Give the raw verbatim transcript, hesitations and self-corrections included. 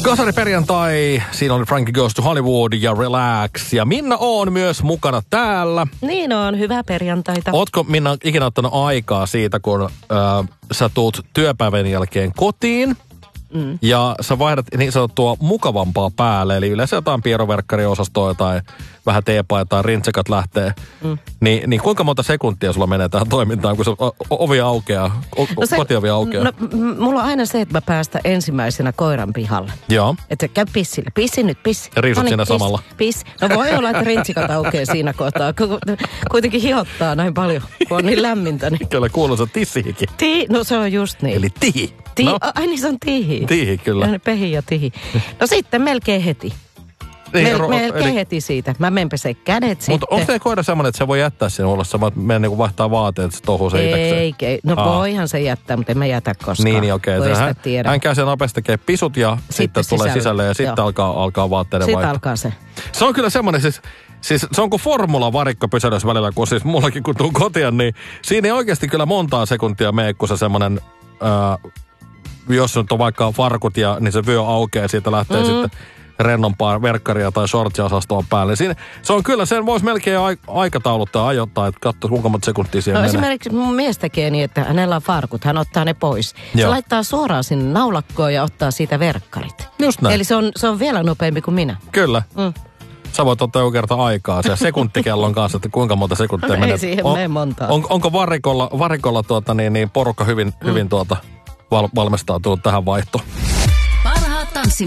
Kasari perjantai, siinä oli Frankie Goes to Hollywood ja Relax. Ja Minna on myös mukana täällä. Niin on, hyvää perjantaita. Ootko Minna ikinä ottanut aikaa siitä, kun äh, sä tuut työpäivän jälkeen kotiin? Mm. Ja sä vaihdat niin sanottua mukavampaa päälle, eli yleensä jotain pieroverkkariosastoa tai vähän teepaa tai rintsekat lähtee. Mm. Ni, niin kuinka monta sekuntia sulla menee tähän toimintaan, kun se ovi aukeaa, o, no se, kotiovi aukeaa? No, m- mulla on aina se, että mä päästän ensimmäisenä koiran pihalle. Joo. Että käy pissille. Pissi nyt, pissi. Ja riisut Noniin, siinä pissi, samalla. Pissi. No voi olla, että rintsikat aukeaa siinä kohtaa. Kuitenkin hiottaa näin paljon, kun on niin lämmintä. Niin. Kyllä kuuluu se tissihiki. Ti, no se on just niin. Eli tihi. Ti, no. Ai niin se on tihi. Tihi, kyllä. Ja pehi ja tihi. No sitten melkein heti. Niin, Mel, ro- melkein eli... heti siitä. Mä menen pesee kädet Mutta sitten. onko se koira semmoinen, että se voi jättää sinne ollessa? Mä menen niinku vaihtaa vaatteet, että se tohuu se itsekseen. Ei, ei. No Aa. voihan se jättää, mutta en mä jätä koskaan. Niin, niin okei. Okay. Hän, hän käy sen nopeasti tekee pisut ja sitten, sitten tulee sisälle, sisälle ja sitten alkaa, alkaa vaatteiden Sitten vaihtaa. alkaa se. Se on kyllä semmoinen, siis, siis se on kuin formula-varikko pysähdys välillä, kun siis mullakin kun tuun kotiin, niin siinä ei oikeasti kyllä montaa sekuntia mene, kun se semmoinen, äh, jos nyt on vaikka farkut ja niin se vyö aukeaa ja siitä lähtee mm. sitten rennompaa verkkaria tai shortsia-osastoa päälle. Siinä, se on kyllä, sen voisi melkein a- aikatauluttaa ajoittaa, että katso kuinka monta sekuntia siihen no menee. Esimerkiksi mun mies tekee niin, että hänellä on farkut, hän ottaa ne pois. Joo. Se laittaa suoraan sinne naulakkoon ja ottaa siitä verkkarit. Just näin. Eli se on, se on vielä nopeampi kuin minä. Kyllä. Mm. Sä voit ottaa joku kerta aikaa se sekuntikellon kanssa, että kuinka monta sekuntia No menee. ei siihen on, mene montaa. On, onko varikolla, varikolla tuota, niin, niin porukka hyvin, mm. hyvin tuota, val, valmistautunut tähän vaihtoon?